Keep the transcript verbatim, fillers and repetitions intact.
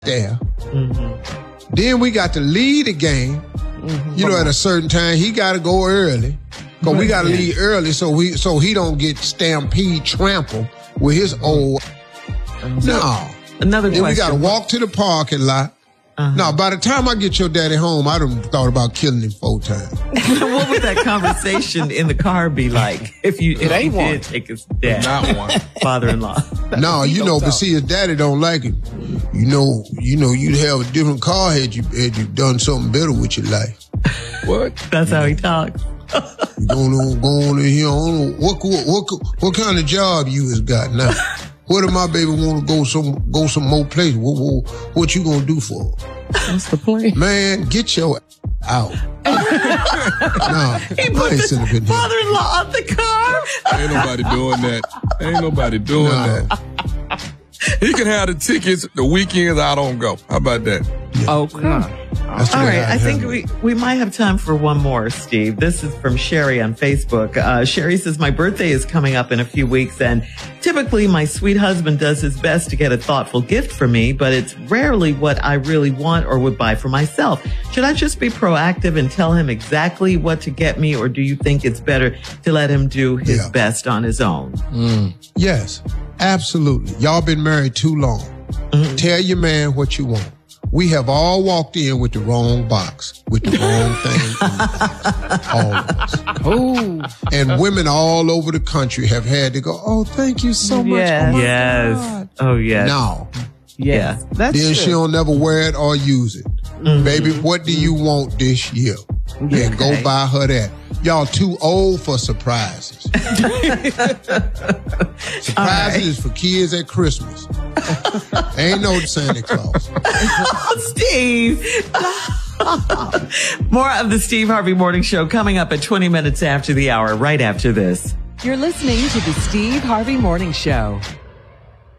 there. Mm-hmm. Then we got to leave the game. Mm-hmm. You know, at a certain time, he got to go early. Because we got to yeah. leave early so we so he don't get stampede trampled with his old... No. Another then question. we got to walk to the parking lot. Uh-huh. Now, by the time I get your daddy home, I done thought about killing him four times. What would that conversation in the car be like if you if he did take his dad, not one, father-in-law? No, you know, but see, his daddy don't like him. You know, you know, you'd have a different car had you had you done something better with your life. What? That's how he talks. Going on, going in here. I don't know, what, what, what, what kind of job you has got now? Where do my baby want to go some go some more places? What, what, what you gonna do for her? What's the plan? Man, get your out. No, he put the father-in-law on the car. Ain't nobody doing that. Ain't nobody doing no. that. He can have the tickets the weekends I don't go. How about that? Yeah. Okay. That's all right, I think we, we might have time for one more, Steve. This is from Sherry on Facebook. Uh, Sherry says, my birthday is coming up in a few weeks, and typically my sweet husband does his best to get a thoughtful gift for me, but it's rarely what I really want or would buy for myself. Should I just be proactive and tell him exactly what to get me, or do you think it's better to let him do his yeah. best on his own? Mm. Yes, absolutely. Y'all been married too long. Mm-hmm. Tell your man what you want. We have all walked in with the wrong box, with the wrong thing. All of us. Oh. And women all over the country have had to go, oh, thank you so much. Yes. Oh, my yes. God. Oh, yes. No. Yeah. That's then true. She'll never wear it or use it. Mm-hmm. Baby, what do you want this year? Yeah, and go buy her that. Y'all too old for surprises. Surprises right. is for kids at Christmas. Ain't no Santa Claus. Steve. More of the Steve Harvey Morning Show coming up at twenty minutes after the hour, right after this. You're listening to the Steve Harvey Morning Show.